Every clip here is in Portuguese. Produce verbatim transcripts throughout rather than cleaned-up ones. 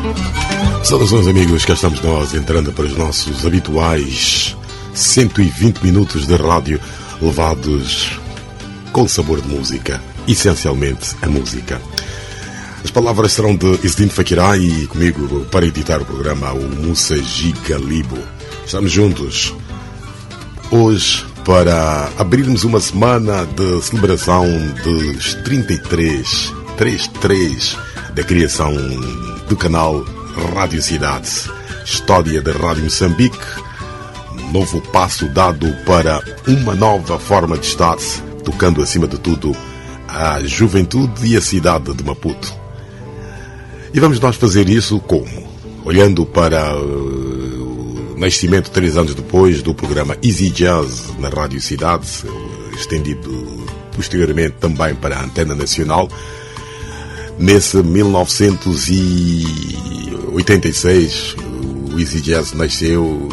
Saudações, amigos, cá estamos nós entrando para os nossos habituais cento e vinte minutos de rádio levados com sabor de música, essencialmente a música. As palavras serão de Izdin Fakirai e comigo para editar o programa o Moussa Gigalibo. Estamos juntos hoje para abrirmos uma semana de celebração dos trinta e três, trinta e três da criação do canal Rádio Cidade, história da Rádio Moçambique, novo passo dado para uma nova forma de estar, tocando acima de tudo a juventude e a cidade de Maputo. E vamos nós fazer isso como? Olhando para o nascimento três anos depois do programa Easy Jazz na Rádio Cidade, estendido posteriormente também para a Antena Nacional. Nesse mil novecentos e oitenta e seis, o Easy Jazz nasceu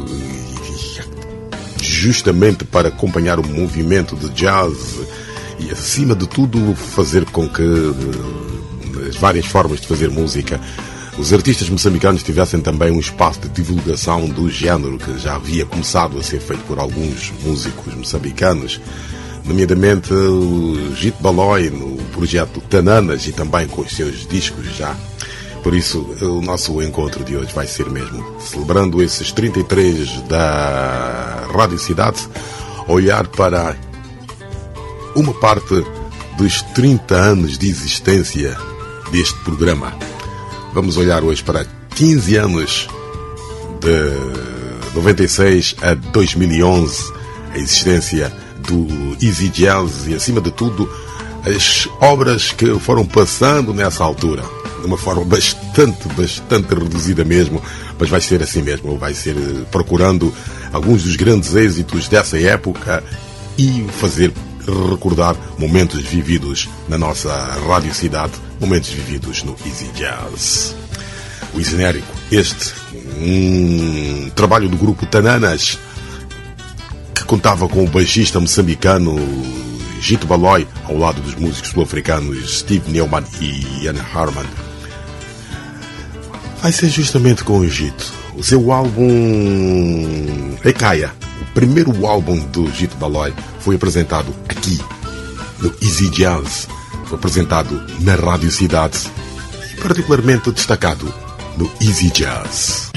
justamente para acompanhar o movimento de jazz e, acima de tudo, fazer com que as várias formas de fazer música, os artistas moçambicanos tivessem também um espaço de divulgação do género que já havia começado a ser feito por alguns músicos moçambicanos, nomeadamente o Gito Balói no projeto Tananas e também com os seus discos já. Por isso, o nosso encontro de hoje vai ser mesmo celebrando esses trinta e três da Rádio Cidade, olhar para uma parte dos trinta anos de existência deste programa. Vamos olhar hoje para quinze anos de noventa e seis a dois mil e onze, a existência do Easy Jazz e, acima de tudo, as obras que foram passando nessa altura, de uma forma bastante, bastante reduzida mesmo, mas vai ser assim mesmo, vai ser procurando alguns dos grandes êxitos dessa época e fazer recordar momentos vividos na nossa Rádio Cidade, momentos vividos no Easy Jazz. O genérico, este, um trabalho do grupo Tananas, que contava com o baixista moçambicano Gito Balói, ao lado dos músicos sul-africanos Steve Neumann e Ian Harman. Vai ser justamente com o Gito. O seu álbum Ekaia, o primeiro álbum do Gito Balói, foi apresentado aqui no Easy Jazz, foi apresentado na Rádio Cidade e particularmente destacado no Easy Jazz.